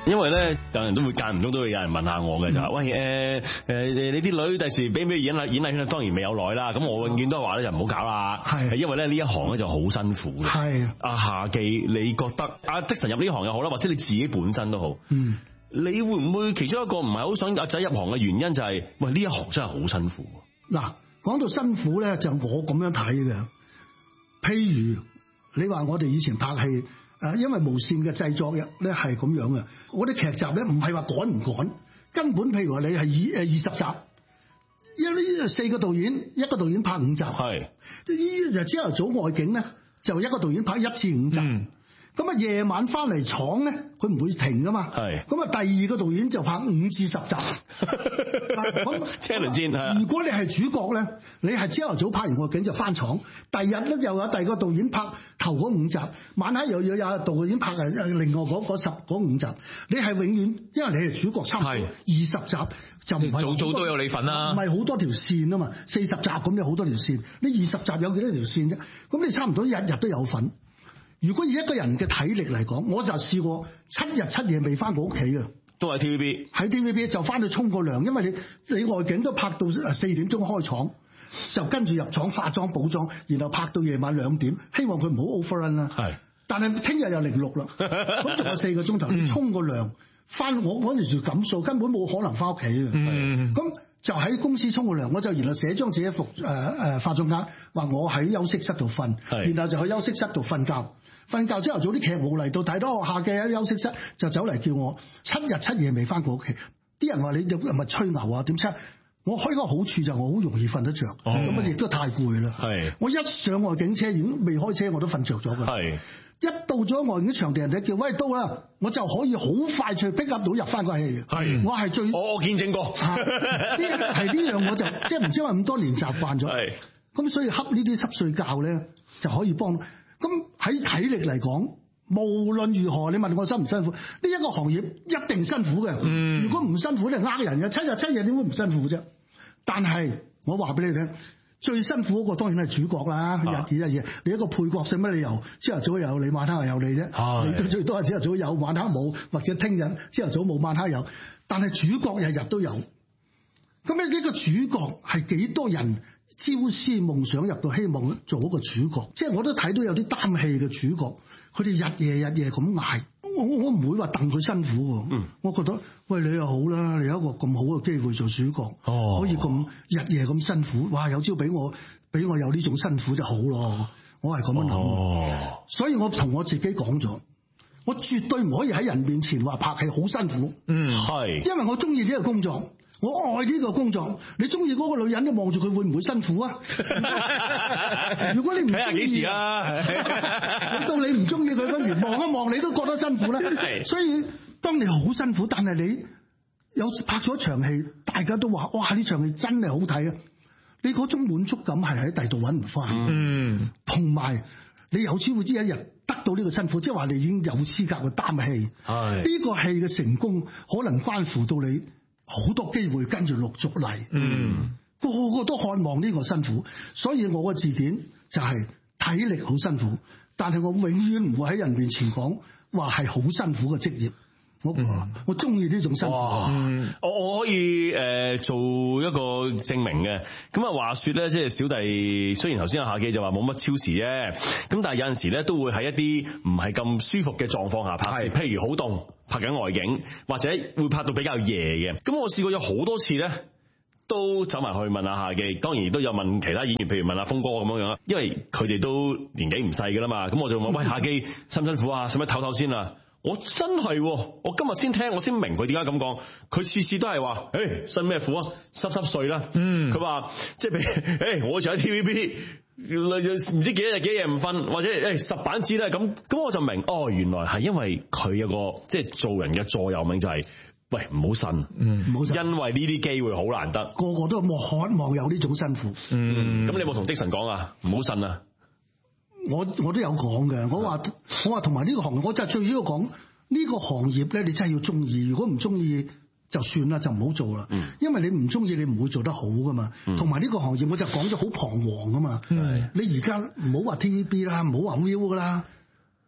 因為咧，有人都會間唔中都會有人問下我嘅就係，喂你啲女第時俾唔俾演藝圈？當然未有耐啦。咁我永遠都係話咧，就唔好搞啦。係因為咧呢一行咧就好辛苦嘅。係阿夏記，你覺得阿的神入呢行又好啦，或者你自己本身都好。你會唔會其中一個唔係好想阿仔入行嘅原因就係，喂呢一行真係好辛苦。 嗱，講到辛苦咧，就我咁樣睇嘅。譬如你話我哋以前拍戲。因為無線嘅製作咧係咁樣嘅，我啲劇集咧唔係話趕唔趕，根本譬如話你係20集，因為呢4個導演，一個導演拍5集，係呢就朝頭早外景咧就一個導演拍1至5集，咁啊夜晚翻嚟廠咧佢唔會停噶嘛，係咁啊第二個導演就拍5至10集，咁車輪戰。 如果你係主角咧，你係朝頭早拍完外景就翻廠，第二日咧又有第二個導演拍頭嗰5集，晚黑又有導演拍另外嗰5集，你係永遠因為你係主角，差唔多20集就唔係早都有你份啦， 唔係好多條線啊嘛，40集咁有好多條線，你20集有幾多條線啫？咁你差唔多日日都有份。如果以一個人嘅體力嚟講，我就試過7日7夜未翻過屋企嘅， 都係 TVB， 喺 TVB 就翻去沖個涼，因為你外景都拍到4點鐘開廠，就跟住入廠化妝補妝，然後拍到夜晚2點，希望佢唔好 overrun 啦。係，但係聽日又06啦，咁仲有4個鐘頭，你沖個涼翻，我嗰陣時住錦數，根本冇可能翻屋企嘅。咁就喺公司沖個涼，我就然後寫張自己服化妝卡，話我喺休息室度瞓，然後就去休息室度瞓覺。瞓覺朝頭早啲劇務嚟到睇到我下嘅喺休息室，就走嚟叫我7日7夜未翻過屋企。啲人話你係咪吹牛啊？點解？我開個好處就我好容易瞓得着，咁啊亦都太攰啦。係我一上外景車已經未開車我都瞓着咗㗎。係一到咗外景場地，人哋叫喂到啦，我就可以好快脆逼 up 到入翻個戲。係我係最我見證過， 係呢樣我就即係唔知因為咁多年習慣咗。係咁所以恰呢啲濕碎覺咧就可以幫。咁喺體力嚟講，無論如何，你問我辛唔辛苦？呢一個行業一定辛苦嘅。如果唔辛苦，你係呃人嘅。7日7夜點會唔辛苦啫？但係我話俾你聽，最辛苦嗰個當然係主角啦。日以繼夜，你一個配角，使乜理由朝頭早有你，晚黑又有你啫？你都最多係朝頭早有，晚黑冇，或者聽日朝頭早冇，晚黑有。但係主角日日都有。咁呢個主角係幾多人朝思夢想入到希望做一個主角？即係我都睇到有啲擔戲嘅主角，佢哋日夜咁捱。我唔會話戥佢辛苦喎。我覺得喂，你又好啦，你有一個咁好嘅機會做主角，可以咁日夜咁辛苦。哇！有朝俾我有呢種辛苦就好咯。我係咁樣諗。所以我同我自己講咗，我絕對唔可以喺人面前話拍戲好辛苦。係，因為我中意呢個工作。我愛呢個工作，你中意嗰個女人，你望住佢會唔會辛苦啊？如果你唔睇下幾時啊？到你唔中意佢嗰時，望一望你都覺得辛苦啦。所以當你好辛苦，但係你有拍咗場戲，大家都話：哇！呢場戲真係好睇啊！你嗰種滿足感係喺第度揾唔翻。同埋你有朝之一日得到呢個辛苦，即係話你已經有資格去擔戲。呢個戲嘅成功可能關乎到你。好多機會跟住陸續嚟，個個都渴望呢個辛苦，所以我個字典就係體力好辛苦，但係我永遠唔會喺人面前講話係好辛苦嘅職業。我中意呢種辛苦。 我可以做一個證明嘅。咁啊，話說咧，即係小弟雖然頭先阿夏記就話冇乜超時啫，咁但係有陣時咧都會喺一啲唔係咁舒服嘅狀況下拍攝，譬如好凍拍緊外景，或者會拍到比較夜嘅。咁我試過有好多次咧，都走埋去問阿夏記，當然都有問其他演員，譬如問阿峰哥咁樣樣，因為佢哋都年紀唔細噶啦嘛。咁我就問：喂，夏記辛唔辛苦啊？使唔使唞唞先啊？我真係，我今日先聽，我先明佢點解咁講。佢次次都係話，辛咩苦啊？濕碎啦。佢話即係譬如，我就喺 TVB，唔知幾多日幾夜唔瞓，或者10板子咧咁我就明，原來係因為佢有個即係做人嘅座右銘就係，喂，唔好呻，唔好呻，因為呢啲機會好難得， 個個都渴望有呢種辛苦。 咁你有冇同的神講啊？唔好呻啊！ 我都有講嘅，我話同埋呢個行業，我就最主要講呢個行業咧，你真係要中意。如果唔中意就算啦，就唔好做啦。因為你唔中意，你唔會做得好噶嘛。同埋呢個行業，我就講咗好彷徨噶嘛。你而家唔好話 TVB 啦，唔好話 Viu 噶啦，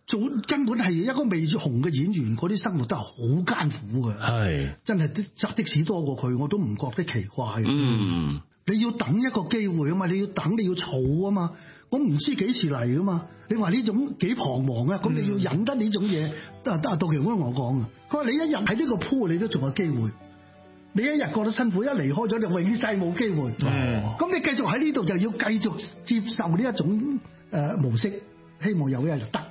做根本係一個未紅嘅演員，嗰啲生活都係好艱苦嘅。 係真係揸的士多過佢，我都唔覺得奇怪。 嗯， 你要等一個機會啊嘛，你要等，你要儲啊嘛。我唔知幾時嚟噶嘛。你話呢種幾彷徨啊？咁你要忍得呢種嘢。杜琪峰同我講啊，佢話你一日喺呢個鋪，你都仲有機會。你一日覺得辛苦，一離開咗就永世冇機會。咁你繼續喺呢度就要繼續接受呢一種模式，希望有一日得。